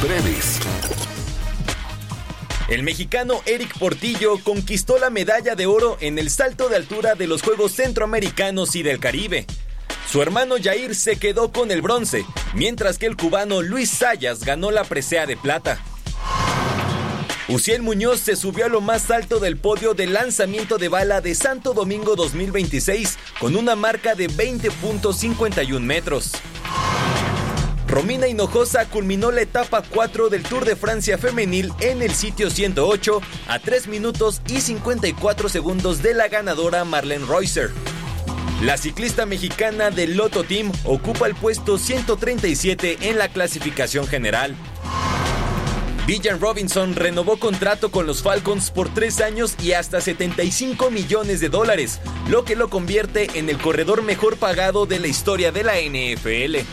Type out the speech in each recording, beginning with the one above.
breves. El mexicano Eric Portillo conquistó la medalla de oro en el salto de altura de los Juegos Centroamericanos y del Caribe. Su hermano Jair se quedó con el bronce, mientras que el cubano Luis Sayas ganó la presea de plata. Uziel Muñoz se subió a lo más alto del podio de lanzamiento de bala de Santo Domingo 2026 con una marca de 20.51 metros. Romina Hinojosa culminó la etapa 4 del Tour de Francia femenil en el sitio 108 a 3 minutos y 54 segundos de la ganadora Marlene Reusser. La ciclista mexicana del Lotto Team ocupa el puesto 137 en la clasificación general. Villan Robinson renovó contrato con los Falcons por 3 años y hasta $75 millones, lo que lo convierte en el corredor mejor pagado de la historia de la NFL.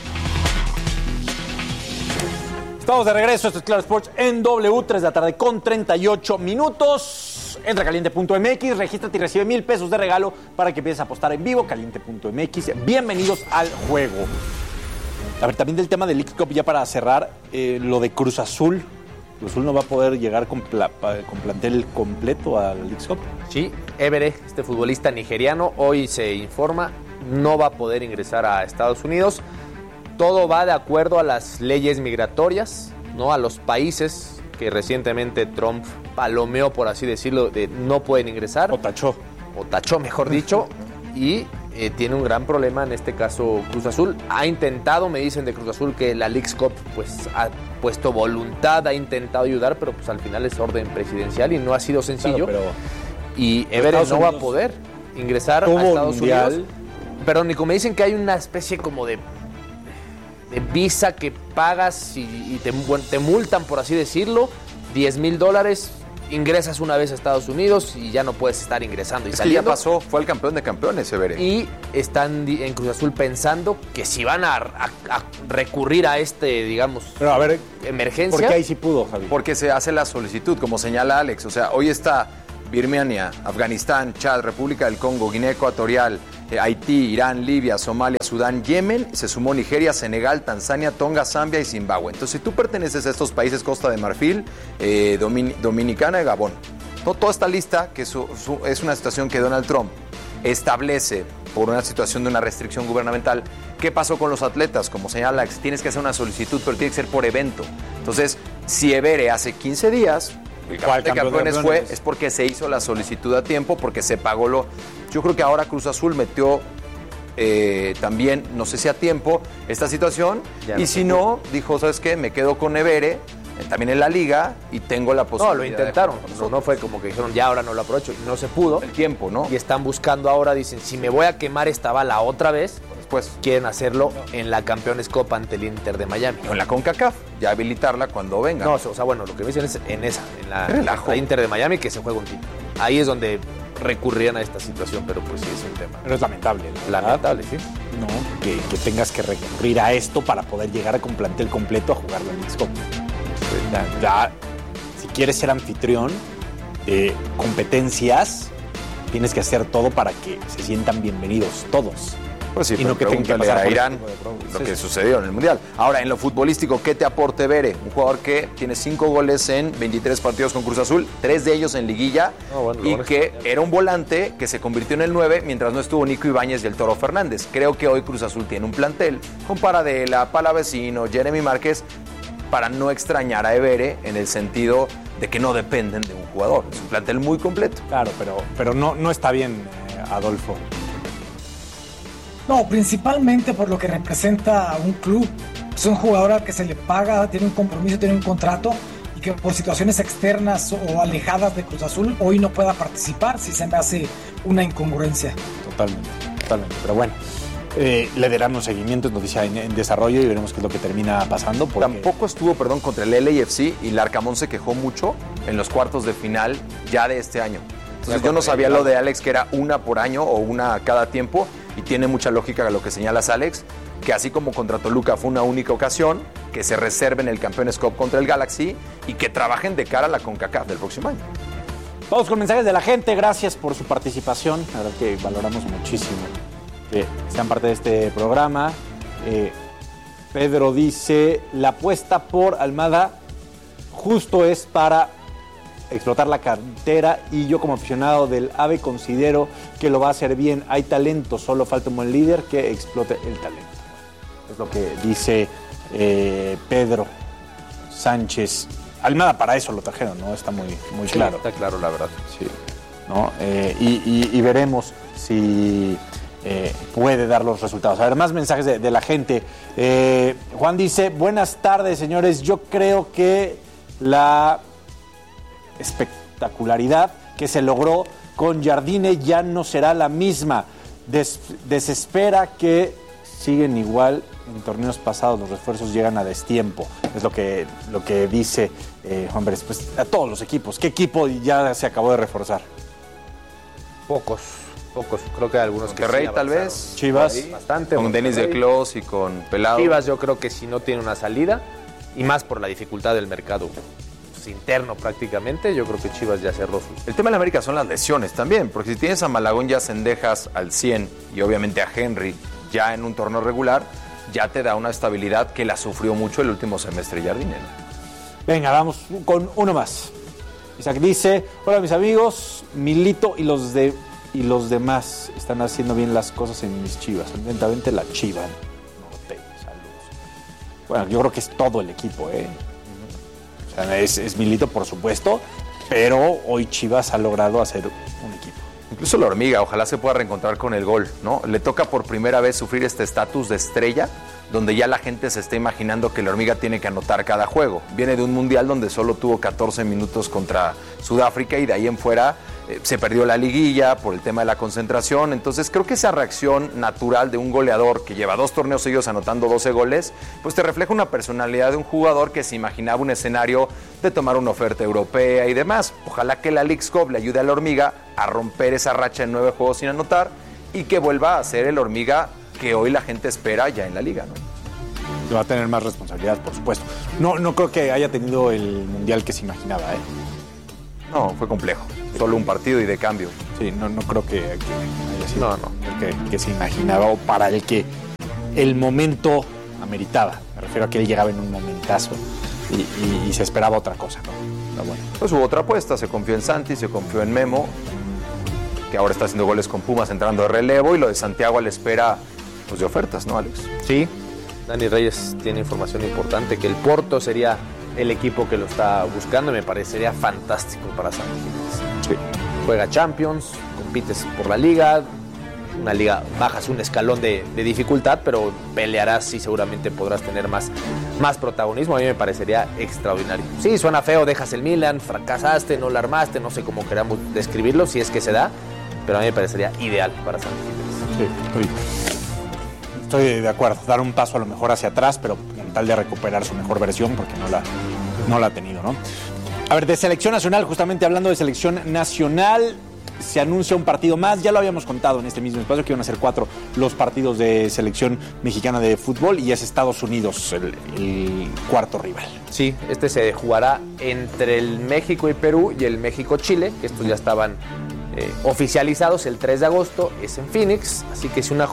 Estamos de regreso, esto es Claro Sports en W, 3 de la tarde con 38 minutos. Entra a caliente.mx, regístrate y recibe $1,000 de regalo para que empieces a apostar en vivo. Caliente.mx, bienvenidos al juego. A ver, también del tema del League Cup, ya para cerrar, lo de Cruz Azul. Cruz Azul no va a poder llegar con plantel completo al League Cup. Sí, Evere, este futbolista nigeriano, hoy se informa, no va a poder ingresar a Estados Unidos. Todo va de acuerdo a las leyes migratorias, ¿no? A los países que recientemente Trump palomeó, por así decirlo, de no pueden ingresar. O tachó, mejor dicho. Y tiene un gran problema en este caso Cruz Azul. Ha intentado, me dicen de Cruz Azul, que la Leagues Cup pues ha puesto voluntad, ha intentado ayudar, pero pues al final es orden presidencial y no ha sido sencillo. Claro, y Evere no va a poder ingresar a Estados Unidos. Pero Nico, me dicen que hay una especie como de visa que pagas y te multan, por así decirlo, $10,000, ingresas una vez a Estados Unidos y ya no puedes estar ingresando y saliendo. Que ya pasó, fue el campeón de campeones, Evere. Y están en Cruz Azul pensando que si van a recurrir a digamos, pero a ver, emergencia. ¿Por qué ahí sí pudo, Javi? Porque se hace la solicitud, como señala Alex. O sea, hoy está Birmania, Afganistán, Chad, República del Congo, Guinea Ecuatorial, Haití, Irán, Libia, Somalia, Sudán, Yemen, se sumó Nigeria, Senegal, Tanzania, Tonga, Zambia y Zimbabue. Entonces, si tú perteneces a estos países, Costa de Marfil, Dominicana y Gabón, toda esta lista, que es una situación que Donald Trump establece por una situación de una restricción gubernamental. ¿Qué pasó con los atletas? Como señala Alex, tienes que hacer una solicitud, pero tiene que ser por evento. Entonces, si Evere hace 15 días... El campeones fue, es porque se hizo la solicitud a tiempo, porque se pagó lo... Yo creo que ahora Cruz Azul metió también, no sé si a tiempo, esta situación. Y si no, dijo, ¿sabes qué? Me quedo con Evere, también en la liga, y tengo la posibilidad. No, lo intentaron. No fue como que dijeron, ya ahora no lo aprovecho. No se pudo. El tiempo, ¿no? Y están buscando ahora, dicen, si me voy a quemar esta bala otra vez... Pues quieren hacerlo en la Campeones Cup ante el Inter de Miami. O en la CONCACAF, ya habilitarla cuando venga. No, o sea, bueno, lo que me dicen es en la Inter de Miami, que se juega un título. Ahí es donde recurrían a esta situación, pero pues sí es un tema. Pero es lamentable, ¿no? Lamentable, sí. No, que tengas que recurrir a esto para poder llegar con plantel completo a jugar la Leagues Cup. Ya, si quieres ser anfitrión de competencias, tienes que hacer todo para que se sientan bienvenidos todos. Pues sí, y no que tengan que pasar a Irán lo que sucedió en el Mundial. Ahora, en lo futbolístico, ¿qué te aporta Evere? Un jugador que tiene 5 goles en 23 partidos con Cruz Azul, 3 de ellos en liguilla, y que era un volante que se convirtió en el 9 mientras no estuvo Nico Ibáñez y el Toro Fernández. Creo que hoy Cruz Azul tiene un plantel con Paradela, Palavecino, Jeremy Márquez, para no extrañar a Evere en el sentido de que no dependen de un jugador. Es un plantel muy completo. Claro, pero no está bien, Adolfo. No, principalmente por lo que representa a un club. Es un jugador al que se le paga, tiene un compromiso, tiene un contrato, y que por situaciones externas o alejadas de Cruz Azul hoy no pueda participar, si se me hace una incongruencia. Totalmente. Pero bueno, le darán un seguimiento, es noticia en desarrollo, y veremos qué es lo que termina pasando. Porque... Tampoco estuvo, contra el LAFC, y Larcamón se quejó mucho en los cuartos de final ya de este año. Entonces yo no sabía lo de Alex, que era una por año o una cada tiempo, y tiene mucha lógica lo que señalas, Alex, que así como contra Toluca fue una única ocasión, que se reserven el Campeones Cup contra el Galaxy y que trabajen de cara a la CONCACAF del próximo año. Vamos con mensajes de la gente, gracias por su participación, la verdad que valoramos muchísimo que sean parte de este programa. Pedro dice, la apuesta por Almada justo es para explotar la cantera y yo como aficionado del AVE considero que lo va a hacer bien. Hay talento, solo falta un buen líder que explote el talento. Es lo que dice Pedro Sánchez. Almada para eso lo trajeron, ¿no? Está muy claro. Está claro, la verdad. Sí. ¿No? Y veremos si puede dar los resultados. A ver, más mensajes de la gente. Juan dice, buenas tardes, señores. Yo creo que la espectacularidad que se logró con Jardine ya no será la misma. Desespera que siguen igual. En torneos pasados los refuerzos llegan a destiempo. Es lo que dice Juan Pérez. Pues a todos los equipos. ¿Qué equipo ya se acabó de reforzar? Pocos. Creo que hay algunos que Monterrey, sí tal avanzaron. vez. Chivas. Bastante. Con Denis de Clos y con Pelado. Chivas yo creo que si no tiene una salida, y más por la dificultad del mercado interno prácticamente, yo creo que Chivas ya cerró su... El tema de la América son las lesiones también, porque si tienes a Malagón ya Cendejas al 100 y obviamente a Henry ya en un torneo regular, ya te da una estabilidad que la sufrió mucho el último semestre Jardine. Venga, vamos con uno más. Isaac dice, hola mis amigos, Milito y los demás están haciendo bien las cosas en mis Chivas. Atentamente la Chiva Norte. Saludos. Bueno, yo creo que es todo el equipo, ¿eh? O sea, es Milito, por supuesto, pero hoy Chivas ha logrado hacer un equipo. Incluso la hormiga, ojalá se pueda reencontrar con el gol, ¿no? Le toca por primera vez sufrir este estatus de estrella, donde ya la gente se está imaginando que la hormiga tiene que anotar cada juego. Viene de un mundial donde solo tuvo 14 minutos contra Sudáfrica y de ahí en fuera se perdió la liguilla por el tema de la concentración. Entonces creo que esa reacción natural de un goleador que lleva 2 torneos seguidos anotando 12 goles, pues te refleja una personalidad de un jugador que se imaginaba un escenario de tomar una oferta europea y demás. Ojalá que la Leagues Cup le ayude a la hormiga a romper esa racha en 9 juegos sin anotar y que vuelva a ser el hormiga que hoy la gente espera ya en la liga, ¿no? Va a tener más responsabilidad, por supuesto. No creo que haya tenido el mundial que se imaginaba, ¿eh? No, fue complejo. Solo un partido y de cambio. Sí, no creo que haya sido el que se imaginaba o para el que el momento ameritaba. Me refiero a que él llegaba en un momentazo y se esperaba otra cosa, ¿no? Pero bueno. Pues hubo otra apuesta, se confió en Santi, se confió en Memo, que ahora está haciendo goles con Pumas entrando de relevo, y lo de Santiago a la espera pues, de ofertas, ¿no, Alex? Sí, Dani Reyes tiene información importante, que el Porto sería el equipo que lo está buscando y me parecería fantástico para Santi Jiménez. Sí. Juega Champions, compites por la liga, una liga, bajas un escalón de dificultad, pero pelearás y seguramente podrás tener más protagonismo. A mí me parecería extraordinario. Sí, suena feo, dejas el Milan, fracasaste, no la armaste, no sé cómo queramos describirlo, si es que se da, pero a mí me parecería ideal para Santi Jiménez. Sí, estoy de acuerdo. Dar un paso a lo mejor hacia atrás, pero con tal de recuperar su mejor versión, porque no la ha tenido, ¿no? A ver, de selección nacional, justamente hablando de selección nacional, se anuncia un partido más. Ya lo habíamos contado en este mismo espacio que iban a ser 4 los partidos de selección mexicana de fútbol y es Estados Unidos el cuarto rival. Sí, este se jugará entre el México y Perú y el México-Chile, que estos ya estaban oficializados. El 3 de agosto es en Phoenix, así que es una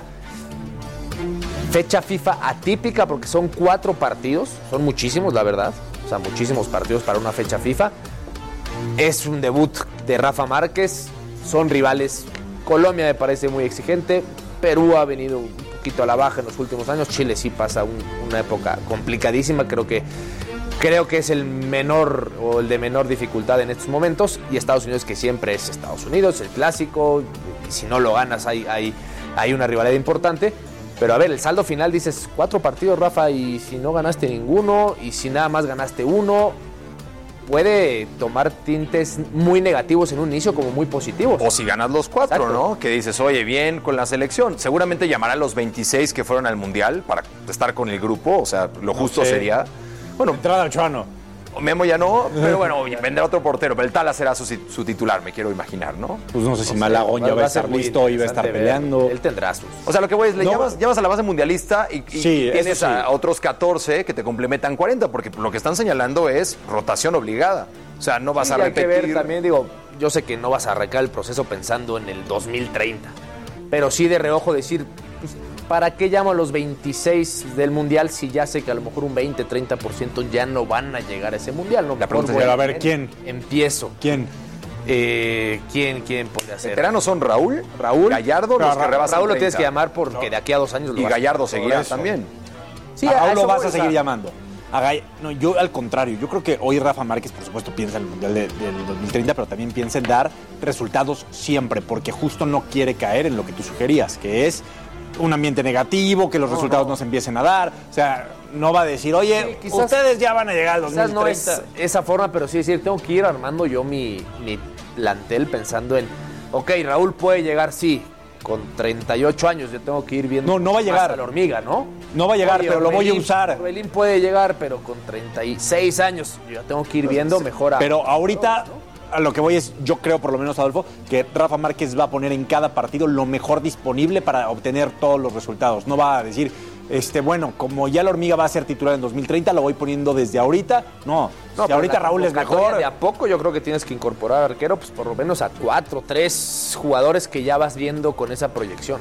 fecha FIFA atípica porque son 4 partidos, son muchísimos la verdad, o sea, muchísimos partidos para una fecha FIFA. Es un debut de Rafa Márquez, son rivales. Colombia me parece muy exigente, Perú ha venido un poquito a la baja en los últimos años, Chile sí pasa una época complicadísima, creo que es el menor o el de menor dificultad en estos momentos, y Estados Unidos, que siempre es Estados Unidos, el clásico, y si no lo ganas hay una rivalidad importante. Pero a ver, el saldo final dices 4 partidos, Rafa, y si no ganaste ninguno, y si nada más ganaste uno, puede tomar tintes muy negativos en un inicio como muy positivos. O si ganas los 4, Exacto. ¿no? Que dices, oye, bien con la selección. Seguramente llamará a los 26 que fueron al Mundial para estar con el grupo. O sea, lo justo sería... Bueno, Entrada Ochoano. Memo ya no, pero bueno, vendrá otro portero. Pero el Tala será su titular, me quiero imaginar, ¿no? Pues no sé si Malagón ya va a estar muy listo y va a estar interesante peleando. ver. Él tendrá sus... O sea, lo que voy es, le No. llamas a la base mundialista y Sí, tienes eso sí. a otros 14 que te complementan 40, porque lo que están señalando es rotación obligada. O sea, no vas a hay repetir. que ver también, digo, yo sé que no vas a arrancar el proceso pensando en el 2030, pero sí de reojo decir, pues, ¿para qué llamo a los 26 del Mundial si ya sé que a lo mejor un 20-30% ya no van a llegar a ese Mundial? ¿No? La pregunta es, a ver, ¿quién? Empiezo. ¿Quién? ¿Quién podría ser? Veteranos son Raúl, Gallardo, los que rebasan Raúl lo 30. tienes que llamar porque de aquí a 2 años lo Y vas a- Gallardo seguirá eso. también. Sí, a Raúl lo vas a seguir llamando. No, yo al contrario, yo creo que hoy Rafa Márquez, por supuesto, piensa en el Mundial del 2030, pero también piensa en dar resultados siempre, porque justo no quiere caer en lo que tú sugerías, que es un ambiente negativo, que los resultados no se empiecen a dar. O sea, no va a decir, oye, Sí, quizás- ustedes ya van a llegar al Quizás 2030. no es esa forma, pero sí decir, tengo que ir armando yo mi plantel pensando en, ok, Raúl puede llegar, sí, con 38 años, yo tengo que ir viendo No va a llegar. más a la hormiga, ¿no? No va a llegar, Oye, pero lo voy a Orbelín- usar. Orbelín puede llegar, pero con 36 años, yo ya tengo que ir viendo mejor a... Pero ahorita, a lo que voy es, yo creo, por lo menos, Adolfo, que Rafa Márquez va a poner en cada partido lo mejor disponible para obtener todos los resultados. No va a decir, bueno, como ya la hormiga va a ser titular en 2030, lo voy poniendo desde ahorita. No, si pero ahorita la Raúl es convocatoria mejor. De a poco yo creo que tienes que incorporar arquero, pues por lo menos a 4, 3 jugadores que ya vas viendo con esa proyección.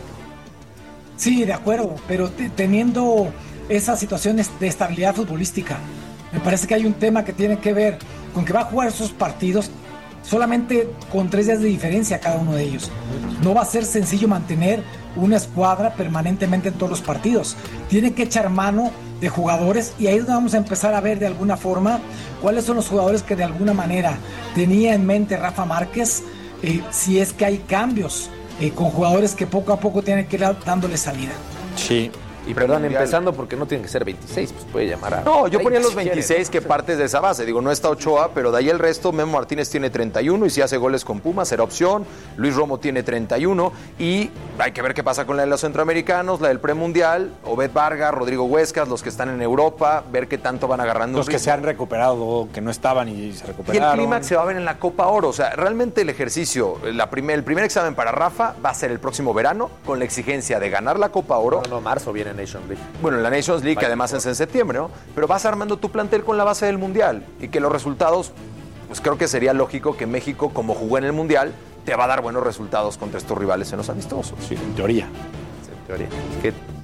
Sí, de acuerdo, pero teniendo esas situaciones de estabilidad futbolística, me parece que hay un tema que tiene que ver con que va a jugar esos partidos solamente con 3 días de diferencia cada uno de ellos. No va a ser sencillo mantener una escuadra permanentemente en todos los partidos. Tiene que echar mano de jugadores y ahí es donde vamos a empezar a ver de alguna forma cuáles son los jugadores que de alguna manera tenía en mente Rafa Márquez, si es que hay cambios con jugadores que poco a poco tienen que ir dándole salida. Sí. Y perdón, Mundial. empezando porque no tienen que ser 26, pues puede llamar a... No, yo ponía 30 los si quiere, 26 que partes de esa base. Digo, no está Ochoa, pero de ahí el resto, Memo Martínez tiene 31 y si hace goles con Pumas será opción. Luis Romo tiene 31 y hay que ver qué pasa con la de los centroamericanos, la del premundial, Obed Vargas, Rodrigo Huescas, los que están en Europa, ver qué tanto van agarrando. Los que ritmo. se han recuperado, que no estaban y se Y recuperaron. el clímax se va a ver en la Copa Oro. O sea, realmente el ejercicio, el primer examen para Rafa va a ser el próximo verano con la exigencia de ganar la Copa Oro. No, marzo viene Nation League. Bueno, en la Nations League, que además es en septiembre, ¿no? Pero vas armando tu plantel con la base del Mundial y que los resultados, pues creo que sería lógico que México, como jugó en el Mundial, te va a dar buenos resultados contra estos rivales en los amistosos. Sí, en teoría. En teoría. Es que